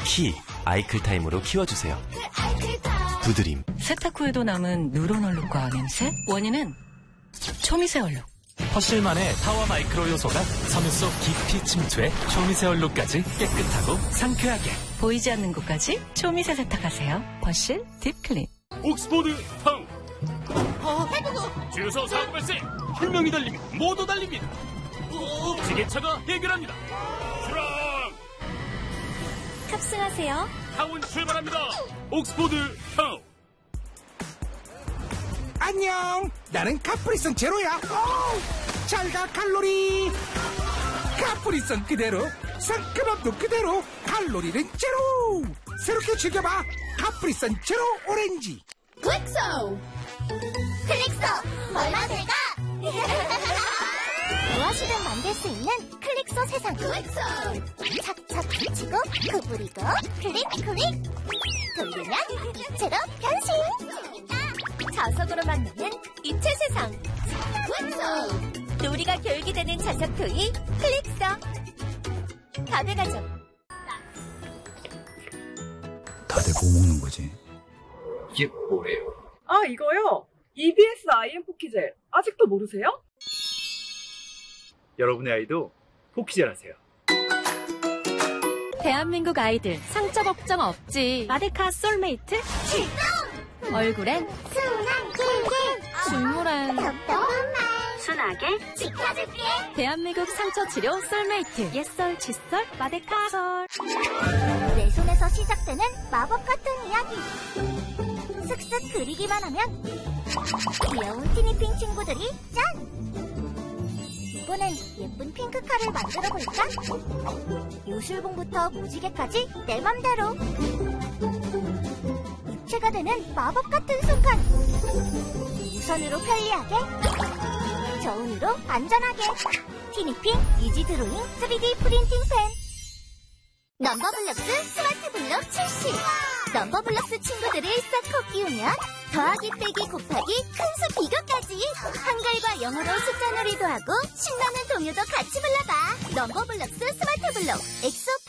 키 아이클타임으로 키워주세요. 부드림. 세탁 후에도 남은 누런 얼룩과 냄새? 원인은 초미세 얼룩. 퍼실만의 타워 마이크로 요소가 섬유 속 깊이 침투해 초미세 얼룩까지 깨끗하고 상쾌하게. 보이지 않는 곳까지 초미세 세탁하세요. 퍼실 딥클린. 옥스포드 타운. 주유소 사고 발생. 혈명이 달립니다. 모두 달립니다. 지게차가 해결합니다. 출항. 탑승하세요. 타운 출발합니다. 옥스포드 타운. 안녕, 나는 카프리선 제로야. 잘가 칼로리. 카프리선 그대로, 상큼함도 그대로, 칼로리는 제로. 새롭게 즐겨봐, 카프리선 제로 오렌지. 클릭소! 클릭소! 얼마 제가! 무엇이든 만들 수 있는 클릭소 세상. 클릭소! 착착 붙이고, 구부리고, 클릭 클릭! 돌리면 입체로 변신! 자석으로 만드는 입체 세상. 클릭소! 놀이가 교육이 되는 자석 토이 클릭소. 다들 가죠. 다들 뭐 먹는 거지? 이게 뭐예요? 아, 이거요? EBS IM 포키젤. 아직도 모르세요? 여러분의 아이도 포키젤 하세요. 대한민국 아이들 상처 걱정 없지. 마데카 솔메이트 출동! 얼굴엔 순한 꿀꿀, 눈물엔 순하게 지켜줄게. 대한민국 상처 치료 솔메이트. 옛설 칫솔 마데카 솔. 내 손에서 시작되는 마법 같은 이야기. 슥슥 그리기만 하면 귀여운 티니핑 친구들이 짠! 이번엔 예쁜 핑크카를 만들어 볼까? 요술봉부터 무지개까지 내 맘대로. 입체가 되는 마법 같은 순간. 우선으로 편리하게, 저온으로 안전하게. 티니핑 이지 드로잉 3D 프린팅 펜. 넘버블럭스 스마트 블럭 출시. 넘버블럭스 친구들을 싹 끼우면 더하기 빼기 곱하기 큰수 비교까지 한글과 영어로 숫자 놀이도 하고 신나는 동요도 같이 불러봐. 넘버블럭스 스마트 블럭 엑소